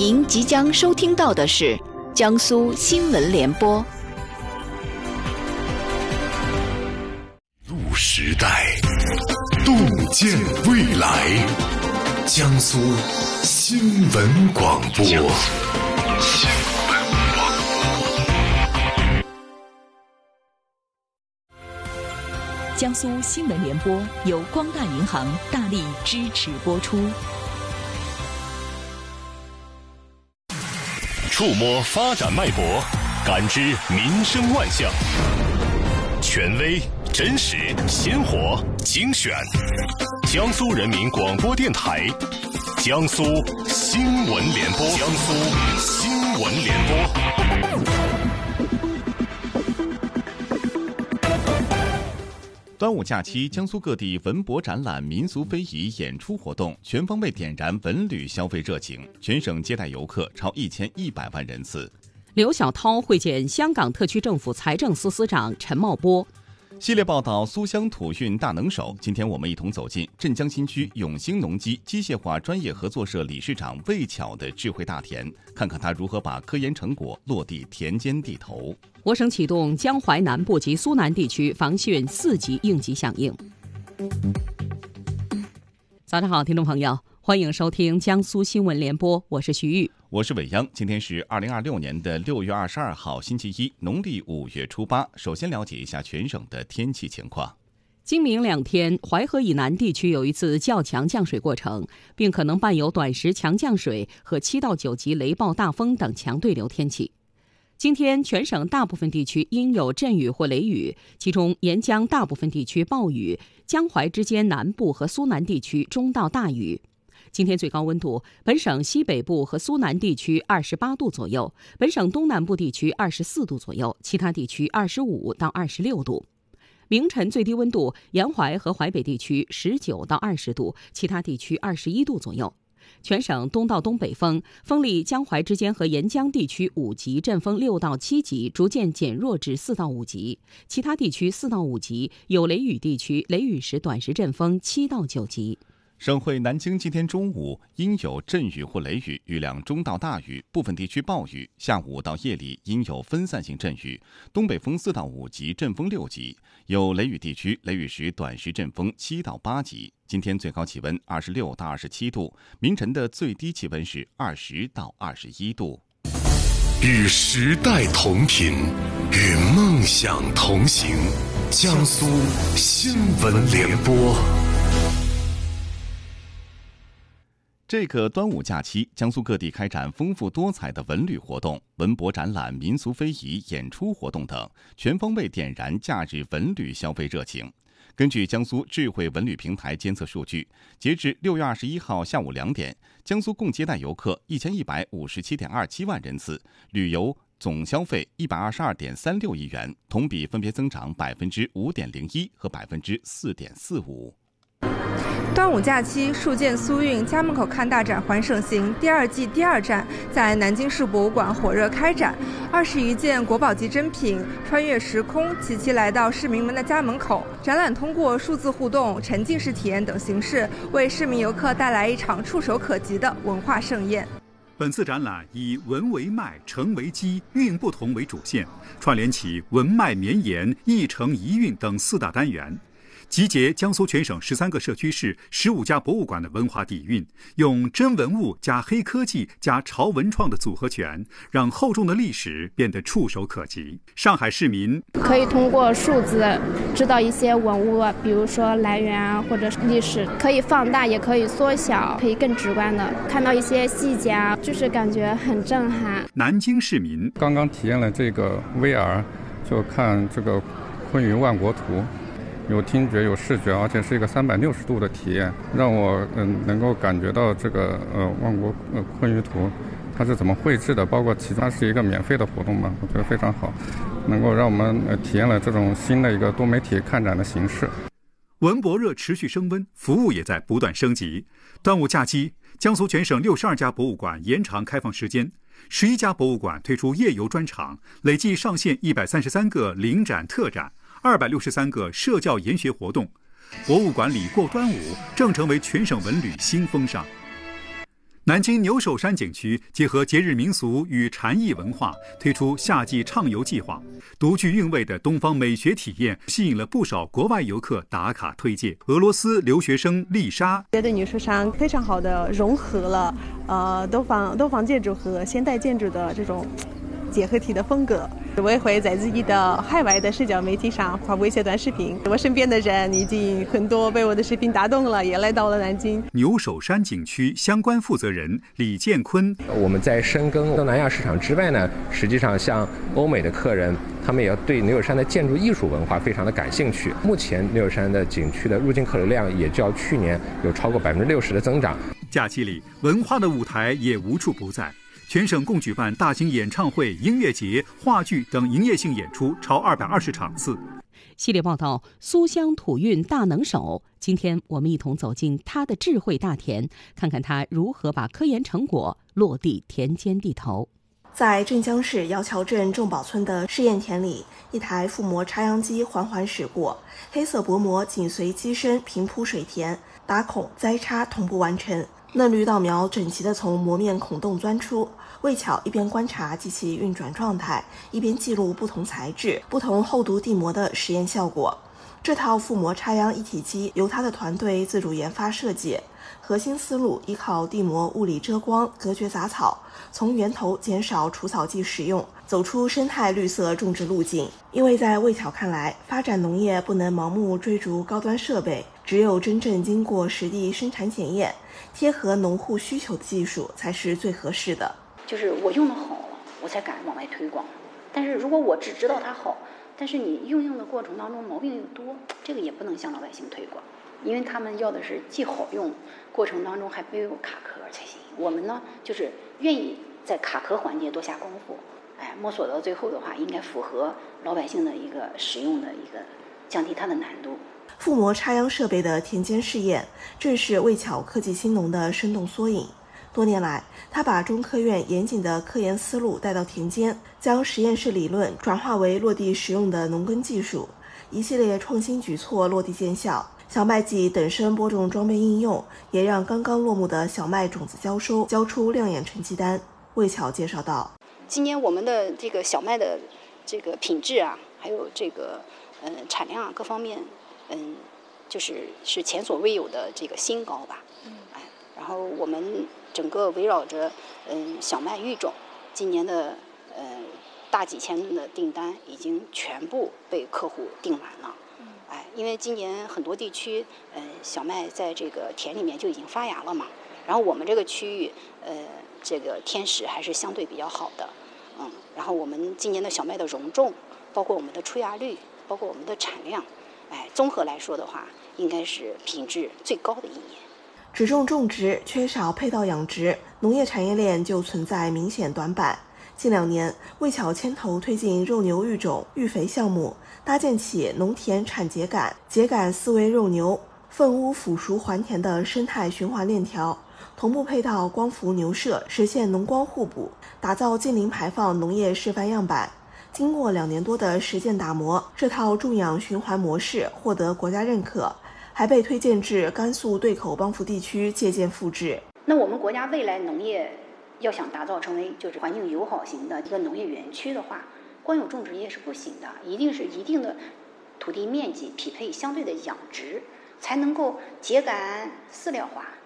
您即将收听到的是江苏新闻联播。 录时代，洞见未来。江苏新闻广播。 江苏新闻联播由光大银行大力支持播出。 触摸发展脉搏，感知民生万象，权威、真实、鲜活、精选。江苏人民广播电台，江苏新闻联播，江苏新闻联播。 端午假期，江苏各地文博展览、民俗非遗演出活动全方位点燃文旅消费热情，全省接待游客超1100万人次。 刘晓涛会见香港特区政府财政司司长陈茂波。 系列报道苏乡土运大能手，今天我们一同走进镇江新区永兴农机机械化专业合作社理事长魏巧的智慧大田，看看他如何把科研成果落地田间地头。 我省启动江淮南部及苏南地区防汛4级应急响应。早上好，听众朋友，欢迎收听江苏新闻联播，我是徐玉， 我是伟央。今天是2026年的6月22号，星期一，农历5月初8。首先了解一下全省的天气情况。 今明2天，淮河以南地区有一次较强降水过程，并可能伴有短时强降水和7到9级雷暴大风等强对流天气。今天全省大部分地区应有阵雨或雷雨，其中沿江大部分地区暴雨，江淮之间南部和苏南地区中到大雨。今天最高温度，本省西北部和苏南地区28度左右，本省东南部地区24度左右，其他地区25到26度。明晨最低温度，沿淮和淮北地区19到20度，其他地区21度左右。全省东到东北风，风力江淮之间和沿江地区5级，阵风6到7级，逐渐减弱至4到5级，其他地区4到5级，有雷雨地区雷雨时短时阵风7到9级。 省会南京今天中午应有阵雨或雷雨，雨量中到大雨，部分地区暴雨，下午到夜里应有分散性阵雨，东北风4到5级，阵风6级，有雷雨地区雷雨时短时阵风7到8级。今天最高气温26到27度，明晨的最低气温是20到21度。 与时代同频，与梦想同行。江苏新闻联播。 这个端午假期，江苏各地开展丰富多彩的文旅活动、文博展览、民俗非遗演出活动等，全方位点燃假日文旅消费热情。根据江苏智慧文旅平台监测数据，截至6月21号下午2点，江苏共接待游客1157.27万人次，旅游总消费122.36亿元，同比分别增长5.01%和4.45%。 端午假期，戍建苏运家门口看大展环省行第2季第2站在南京市博物馆火热开展，20余件国宝级珍品穿越时空，齐齐来到市民们的家门口。展览通过数字互动、沉浸式体验等形式，为市民游客带来一场触手可及的文化盛宴。 本次展览以文为脉、城为基、韵不同为主线，串联起文脉绵延、一城一韵等4大单元，集结江苏全省13个社区市15家博物馆的文化底蕴，用真文物加黑科技加潮文创的组合拳，让厚重的历史变得触手可及。上海市民可以通过数字知道一些文物，比如说来源啊，或者历史，可以放大，也可以缩小，可以更直观的看到一些细节啊，就是感觉很震撼。 南京市民刚刚体验了这个 VR， 就看这个昆云万国图。有听觉有视觉，而且是一个360度的体验，让我能够感觉到这个万国昆云图它是怎么绘制的，包括其中它是一个免费的活动嘛，我觉得非常好，能够让我们体验了这种新的一个多媒体看展的形式。 文博热持续升温，服务也在不断升级。端午假期，江苏全省62家博物馆延长开放时间，11家博物馆推出夜游专场，累计上线133个临展特展，263个社教研学活动。博物馆里过端午正成为全省文旅新风尚。 南京牛首山景区结合节日民俗与禅意文化，推出夏季畅游计划。独具韵味的东方美学体验吸引了不少国外游客打卡推荐。俄罗斯留学生丽莎觉得牛首山非常好的融合了东方建筑和现代建筑的这种结合体的风格。我也会在自己的海外的社交媒体上发布一些短视频，我身边的人已经很多被我的视频打动了，也来到了南京。 牛首山景区相关负责人李建坤， 我们在深耕东南亚市场之外呢，实际上像欧美的客人，他们也要对牛首山的建筑艺术文化非常的感兴趣。目前牛首山的景区的入境客流量也较去年有超过60%的增长。 假期里，文化的舞台也无处不在。全省共举办大型演唱会、音乐节、话剧等营业性演出超220场次。 系列报道：苏乡土运大能手。今天我们一同走进他的智慧大田，看看他如何把科研成果落地田间地头。 在镇江市姚桥镇众宝村的试验田里，一台覆膜插秧机缓缓驶过，黑色薄膜紧随机身平铺水田，打孔、栽插同步完成。嫩绿稻苗整齐地从膜面孔洞钻出，魏巧一边观察机器运转状态，一边记录不同材质、不同厚度地膜的实验效果。这套覆膜插秧一体机由他的团队自主研发设计，核心思路依靠地膜物理遮光、隔绝杂草，从源头减少除草剂使用，走出生态绿色种植路径。因为在魏巧看来，发展农业不能盲目追逐高端设备，只有真正经过实地生产检验、贴合农户需求的技术才是最合适的。 就是我用的好了，我才敢往外推广。但是如果我只知道它好，但是你运用的过程当中毛病又多，这个也不能向老百姓推广，因为他们要的是既好用，过程当中还没有卡壳才行。我们呢，就是愿意在卡壳环节多下功夫，摸索到最后的话，应该符合老百姓的一个使用的一个降低它的难度。 覆膜插秧设备的田间试验，正是魏巧科技兴农的生动缩影。多年来，他把中科院严谨的科研思路带到田间，将实验室理论转化为落地实用的农耕技术，一系列创新举措落地见效。小麦季等身播种装备应用，也让刚刚落幕的小麦种子交收交出亮眼成绩单。魏巧介绍道： 今年我们的这个小麦的这个品质啊，还有这个产量啊各方面，是前所未有的这个新高吧。然后我们整个围绕着小麦育种，今年的大几千的订单已经全部被客户订满了。因为今年很多地区小麦在这个田里面就已经发芽了嘛，然后我们这个区域这个天时还是相对比较好的，然后我们今年的小麦的容重，包括我们的出芽率，包括我们的产量，综合来说的话，应该是品质最高的一年。 只重种植，缺少配套养殖，农业产业链就存在明显短板。近2年，魏巧牵头推进肉牛育种、育肥项目，搭建起农田产秸秆、秸秆饲喂肉牛、粪污腐熟还田的生态循环链条，同步配套光伏牛舍，实现农光互补，打造近零排放农业示范样板。经过2年多的实践打磨，这套种养循环模式获得国家认可，还被推荐至甘肃对口帮扶地区借鉴复制。 那我们国家未来农业要想打造成为就是环境友好型的一个农业园区的话，光有种植业是不行的，一定是一定的土地面积匹配相对的养殖，才能够秸秆饲料化，